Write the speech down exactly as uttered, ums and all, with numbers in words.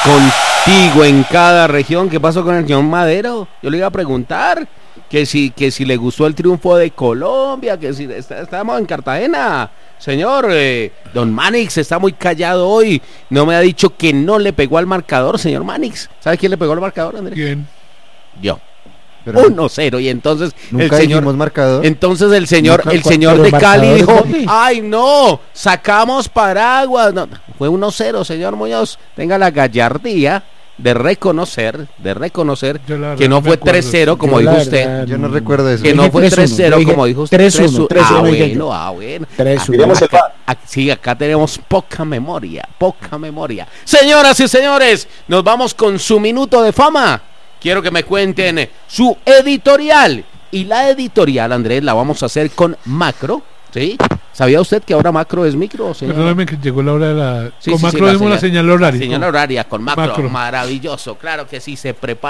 contigo en cada región. ¿Qué pasó con el señor Madero? Yo le iba a preguntar que si, que si le gustó el triunfo de Colombia, que si está, estamos en Cartagena. Señor, eh, don Manix está muy callado hoy. No me ha dicho que no le pegó al marcador, señor Manix. ¿Sabe quién le pegó al marcador, Andrés? ¿Quién? Yo. uno cero y entonces nunca el señor marcador. Entonces el señor Nunca, el señor de Cali dijo, ¿dónde? "Ay, no, sacamos paraguas." No, fue uno cero, señor Muñoz. Tenga la gallardía de reconocer, de reconocer que no fue tres cero como dijo usted. Yo no recuerdo eso. Que no fue tres cero como dijo usted. tres uno. Ah, bueno, ah, bueno. tres uno. Acá, acá, sí, acá tenemos poca memoria, poca memoria. Señoras y señores, nos vamos con su minuto de fama. Quiero que me cuenten su editorial. Y la editorial, Andrés, la vamos a hacer con Macro, ¿sí? ¿Sabía usted que ahora Macro es micro, señor? Perdóname que llegó la hora de la... Sí, con sí, Macro sí, la vemos la señal, señal horaria. La señal horaria con Macro, Macro. maravilloso. Claro que sí, se prepara.